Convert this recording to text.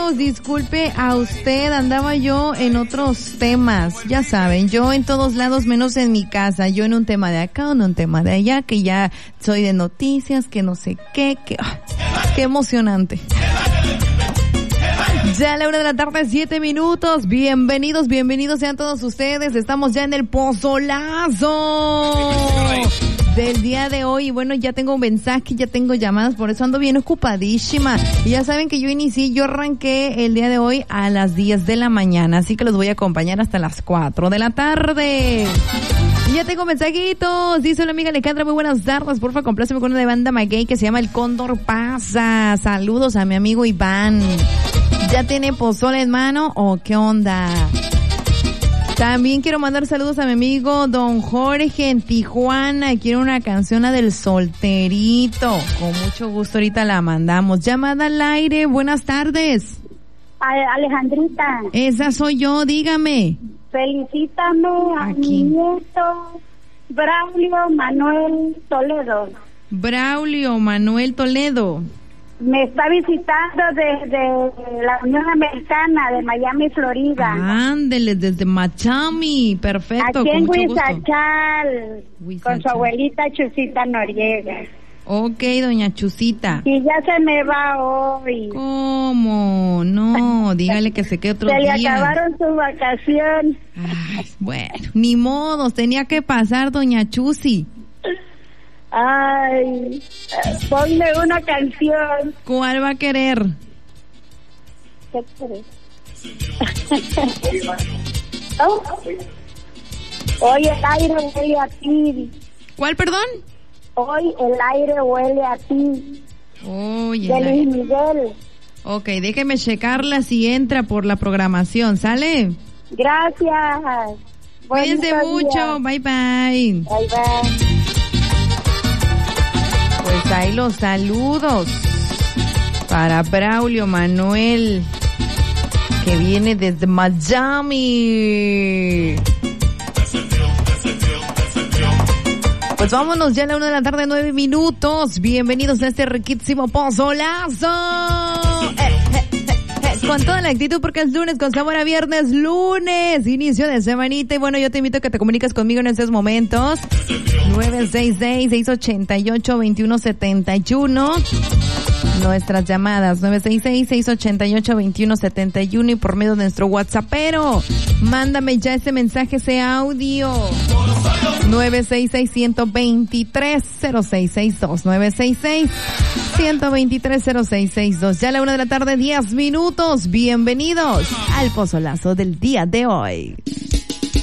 amigos, disculpe a usted, andaba yo en otros temas, ya saben, yo en todos lados menos en mi casa, yo en un tema de acá, en un tema de allá, que ya soy de noticias, que no sé qué emocionante. Ya a la 1:07 p.m, bienvenidos sean todos ustedes, estamos ya en el pozolazo del día de hoy. Bueno, ya tengo un mensaje, ya tengo llamadas, por eso ando bien ocupadísima. Y ya saben que yo arranqué el día de hoy a las 10 de la mañana, así que los voy a acompañar hasta las 4 de la tarde. Y ya tengo mensajitos, dice la amiga Alejandra, muy buenas tardes, porfa, compláceme con una de banda Maguey que se llama El Cóndor Pasa. Saludos a mi amigo Iván. ¿Ya tiene pozole en mano o qué onda? También quiero mandar saludos a mi amigo Don Jorge en Tijuana. Quiero una canción, la del solterito. Con mucho gusto ahorita la mandamos. Llamada al aire, buenas tardes. Alejandrita. Esa soy yo, dígame. Felicítame a mi nieto Braulio Manuel Toledo. Braulio Manuel Toledo. Me está visitando desde la Unión Americana de Miami, Florida. Ándele, desde Miami, perfecto. Aquí en con mucho Huizachal, con su abuelita Chusita Noriega. Ok, doña Chusita. Y ya se me va hoy. ¿Cómo? No, dígale que se quede otro día. Se le acabaron su vacación. Ay, bueno, ni modo, tenía que pasar, doña Chusi. Ay, ponme una canción. ¿Cuál va a querer? ¿Qué quieres? ¿Oh? Hoy el aire huele a ti. ¿Cuál, perdón? Hoy el aire huele a ti. Oye. De Luis Miguel. Ok, déjeme checarla si entra por la programación, ¿sale? Gracias. Cuídense mucho, bye bye. Bye bye. Pues ahí los saludos para Braulio Manuel, que viene desde Miami. Pues vámonos ya a la 1:09 p.m. Bienvenidos a este riquísimo pozolazo. Con toda la actitud porque es lunes, con sabor a viernes, lunes, inicio de semanita. Y bueno, yo te invito a que te comuniques conmigo en estos momentos. 966-688-2171. Nuestras llamadas 966-688-2171 y por medio de nuestro WhatsAppero. Mándame ya ese mensaje, ese audio. 966-123-0662. 966-123-0662. Ya a la 1:10 p.m. Bienvenidos al pozolazo del día de hoy.